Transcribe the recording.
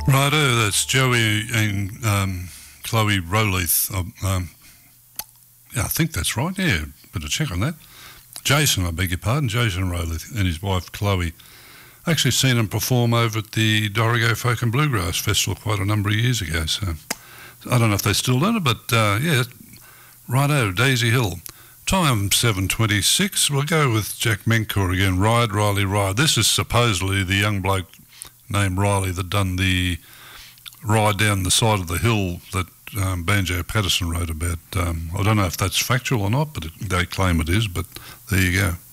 Righto, that's Joey and Chloe Rowleith. Yeah, I think that's right. Yeah, better check on that. Jason, I beg your pardon, Jason Rowleith and his wife Chloe. I actually seen them perform over at the Dorrigo Folk and Bluegrass Festival quite a number of years ago. So I don't know if they're still doing it, but yeah, righto, Daisy Hill. Time 7:26. We'll go with Jack Menkor again. Ride, Riley, Ride. This is supposedly the young bloke named Riley that done the ride down the side of the hill that Banjo Patterson wrote about. I don't know if that's factual or not, but they claim it is, but there you go.